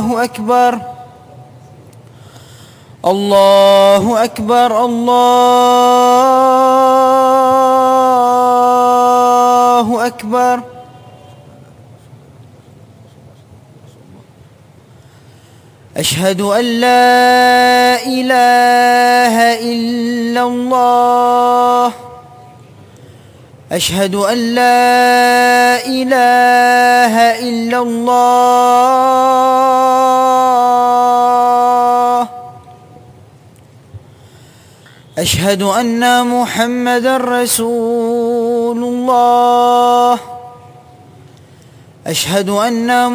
الله أكبر الله أكبر الله أكبر. أشهد أن لا إله إلا الله أشهد أن لا إله إلا الله أشهد أن محمدا رسول الله أشهد أن